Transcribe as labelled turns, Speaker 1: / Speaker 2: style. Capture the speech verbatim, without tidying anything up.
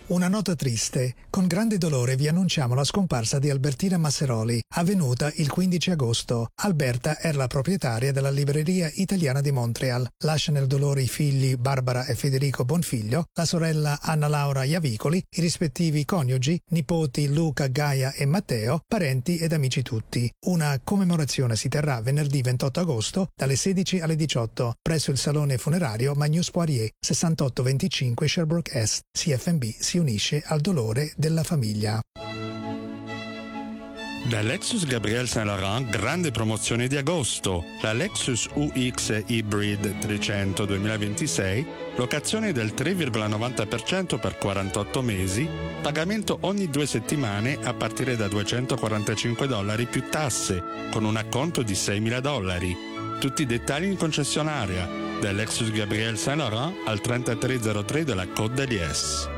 Speaker 1: Una nota triste. Con grande dolore vi annunciamo la scomparsa di Albertina Masseroli, avvenuta il quindici agosto. Alberta era la proprietaria della libreria italiana di Montreal. Lascia nel dolore i figli Barbara e Federico Bonfiglio, la sorella Anna Laura Iavicoli, i rispettivi coniugi, nipoti Luca, Gaia e Matteo, parenti ed amici tutti. Una commemorazione si terrà venerdì ventotto agosto dalle sedici alle diciotto presso il salone funerario Magnus Poirier, sessantotto venticinque Sherbrooke Est. C F M B si unisce al dolore della famiglia.
Speaker 2: Da Lexus Gabriel Saint Laurent, grande promozione di agosto. La Lexus U X Hybrid trecento duemilaventisei, locazione del tre virgola novanta per cento per quarantotto mesi, pagamento ogni due settimane a partire da duecentoquarantacinque dollari più tasse, con un acconto di seimila dollari. Tutti i dettagli in concessionaria. Da Lexus Gabriel Saint Laurent al trentatré zero tre della Côte d'Aliès.